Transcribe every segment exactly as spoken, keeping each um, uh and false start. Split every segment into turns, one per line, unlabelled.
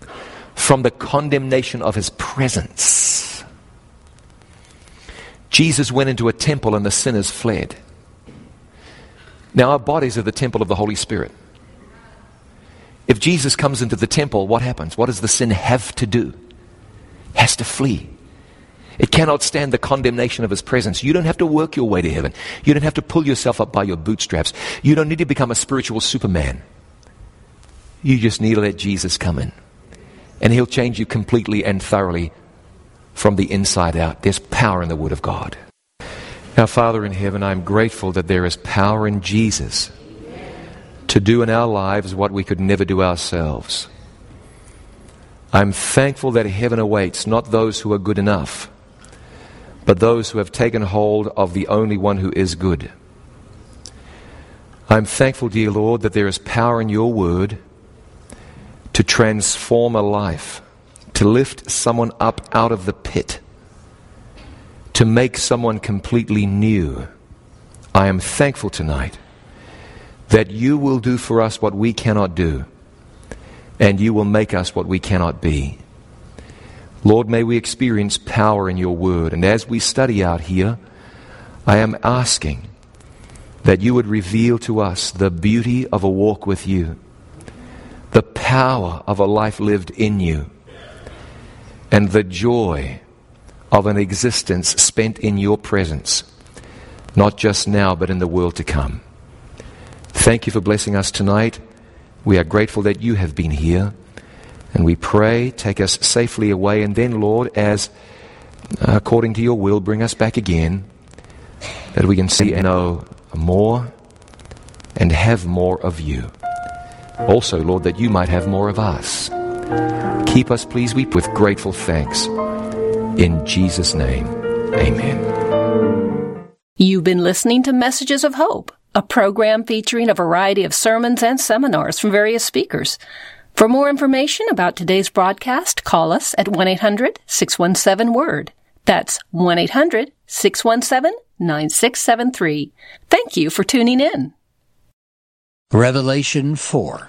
from the condemnation of his presence. Jesus went into a temple and the sinners fled. Now our bodies are the temple of the Holy Spirit. If Jesus comes into the temple, what happens? What does the sin have to do? It has to flee. It cannot stand the condemnation of his presence. You don't have to work your way to heaven. You don't have to pull yourself up by your bootstraps. You don't need to become a spiritual Superman. You just need to let Jesus come in. And he'll change you completely and thoroughly from the inside out. There's power in the Word of God. Now, Father in heaven, I'm grateful that there is power in Jesus to do in our lives what we could never do ourselves. I'm thankful that heaven awaits not those who are good enough, but those who have taken hold of the only one who is good. I'm thankful, dear Lord, that there is power in your word to transform a life, to lift someone up out of the pit, to make someone completely new. I am thankful tonight that you will do for us what we cannot do, and you will make us what we cannot be. Lord, may we experience power in your word. And as we study out here, I am asking that you would reveal to us the beauty of a walk with you, the power of a life lived in you, and the joy of an existence spent in your presence, not just now, but in the world to come. Thank you for blessing us tonight. We are grateful that you have been here. And we pray, take us safely away. And then, Lord, as according to your will, bring us back again, that we can see and know more and have more of you. Also, Lord, that you might have more of us. Keep us, please, we with grateful thanks. In Jesus' name, amen.
You've been listening to Messages of Hope, a program featuring a variety of sermons and seminars from various speakers. For more information about today's broadcast, call us at one eight hundred six one seven word. That's one eight hundred six one seven nine six seven three. Thank you for tuning in.
Revelation four.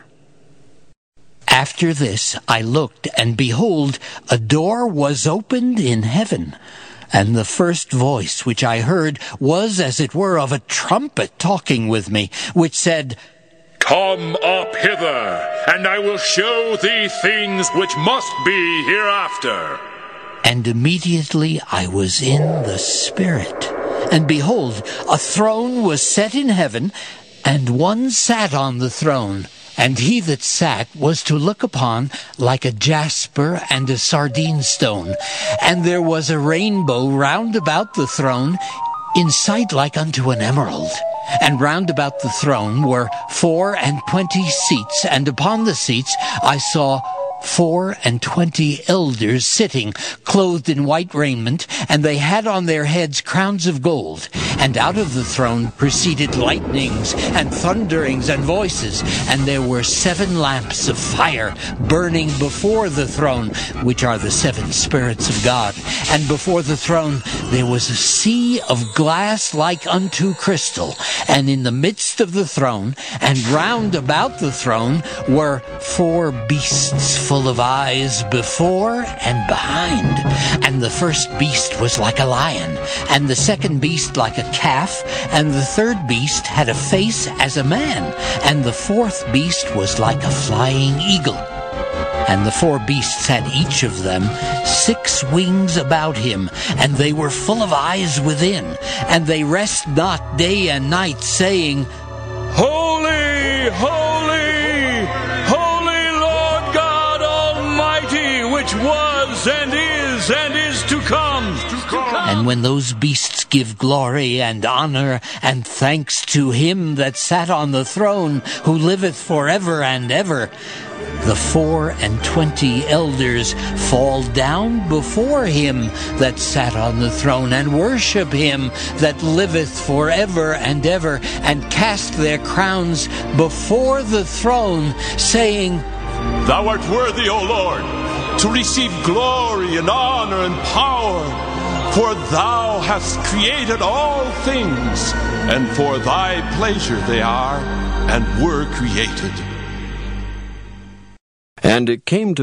After this I looked, and behold, a door was opened in heaven. And the first voice which I heard was as it were of a trumpet talking with me, which said,
Come up hither, and I will show thee things which must be hereafter.
And immediately I was in the Spirit. And behold, a throne was set in heaven, and one sat on the throne. And he that sat was to look upon like a jasper and a sardine stone. And there was a rainbow round about the throne, in sight like unto an emerald. And round about the throne were four and twenty seats, and upon the seats I saw four and twenty elders sitting, clothed in white raiment, and they had on their heads crowns of gold. And out of the throne proceeded lightnings and thunderings and voices, and there were seven lamps of fire burning before the throne, which are the seven spirits of God. And before the throne there was a sea of glass like unto crystal, and in the midst of the throne and round about the throne were four beasts full of eyes before and behind. And the first beast was like a lion, and the second beast like a calf, and the third beast had a face as a man, and the fourth beast was like a flying eagle. And the four beasts had each of them six wings about him, and they were full of eyes within, and they rest not day and night, saying,
Holy, holy, holy Lord God Almighty, which was and is and is to come.
And when those beasts give glory and honor and thanks to him that sat on the throne, who liveth forever and ever, the four and twenty elders fall down before him that sat on the throne, and worship him that liveth forever and ever, and cast their crowns before the throne, saying,
Thou art worthy, O Lord, to receive glory and honor and power, for thou hast created all things, and for thy pleasure they are and were created.
And it came to